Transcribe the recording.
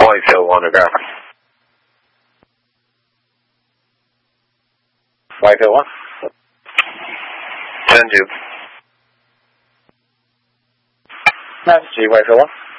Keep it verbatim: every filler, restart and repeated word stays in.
Whitefield one to ground. Whitefield one. ten two. Master G, Whitefield one.